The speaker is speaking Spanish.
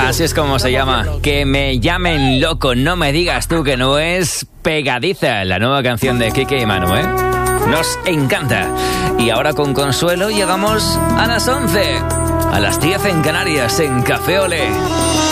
Así es como se llama. Que me llamen loco, no me digas tú que no es pegadiza la nueva canción de Kike y Manu, ¿eh? Nos encanta. Y ahora con Consuelo llegamos a las 11, a las 10 en Canarias, en Café Olé.